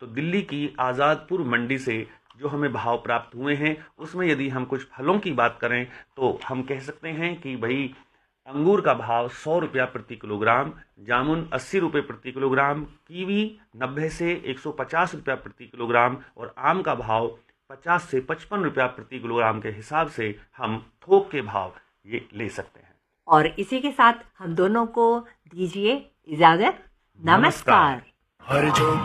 तो दिल्ली की आज़ादपुर मंडी से जो हमें भाव प्राप्त हुए हैं उसमें यदि हम कुछ फलों की बात करें तो हम कह सकते हैं कि भाई अंगूर का भाव 100 रुपया प्रति किलोग्राम, जामुन 80 रुपये प्रति किलोग्राम, कीवी 90 से 150 रुपया प्रति किलोग्राम और आम का भाव 50 से 55 रुपया प्रति किलोग्राम के हिसाब से हम थोक के भाव ये ले सकते हैं। और इसी के साथ हम दोनों को दीजिए इजाजत। नमस्कार।